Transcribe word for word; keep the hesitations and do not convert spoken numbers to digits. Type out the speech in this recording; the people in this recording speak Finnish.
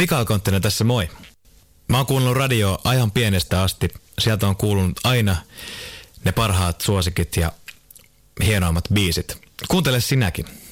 Mikael Konttinen tässä moi. Mä oon kuunnellut radioa ajan pienestä asti. Sieltä on kuulunut aina ne parhaat suosikit ja hienoimmat biisit. Kuuntele sinäkin.